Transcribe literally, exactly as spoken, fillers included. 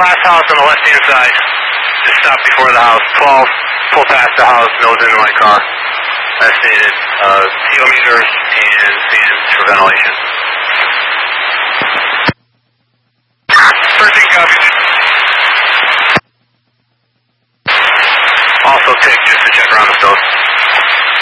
last house on the left-hand side. Just stop before the house. twelve, pull past the house, nose into my car. As stated, uh, C O meters and fans for ventilation.